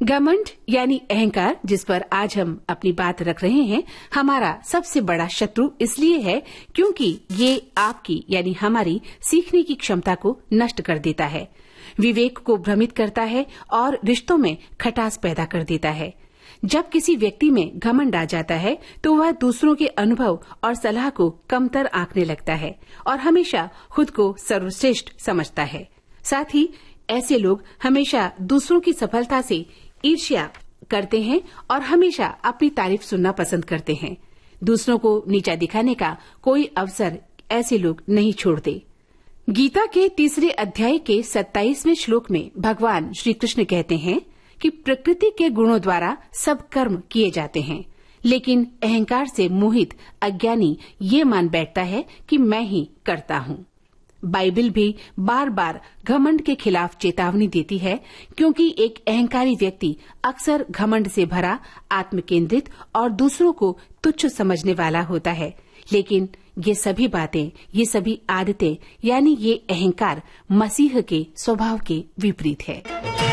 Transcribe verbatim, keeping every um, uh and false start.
घमंड यानी अहंकार, जिस पर आज हम अपनी बात रख रहे हैं, हमारा सबसे बड़ा शत्रु इसलिए है क्योंकि ये आपकी यानी हमारी सीखने की क्षमता को नष्ट कर देता है, विवेक को भ्रमित करता है और रिश्तों में खटास पैदा कर देता है। जब किसी व्यक्ति में घमंड आ जाता है तो वह दूसरों के अनुभव और सलाह को कमतर आंकने लगता है और हमेशा खुद को सर्वश्रेष्ठ समझता है। साथ ही ऐसे लोग हमेशा दूसरों की सफलता से ईर्ष्या करते हैं और हमेशा अपनी तारीफ सुनना पसंद करते हैं। दूसरों को नीचा दिखाने का कोई अवसर ऐसे लोग नहीं छोड़ते। गीता के तीसरे अध्याय के सत्ताईसवें श्लोक में भगवान श्री कृष्ण कहते हैं कि प्रकृति के गुणों द्वारा सब कर्म किए जाते हैं, लेकिन अहंकार से मोहित अज्ञानी ये मान बैठता है कि मैं ही करता हूँ। बाइबल भी बार बार घमंड के खिलाफ चेतावनी देती है, क्योंकि एक अहंकारी व्यक्ति अक्सर घमंड से भरा, आत्मकेंद्रित और दूसरों को तुच्छ समझने वाला होता है। लेकिन ये सभी बातें, ये सभी आदतें यानी ये अहंकार मसीह के स्वभाव के विपरीत है।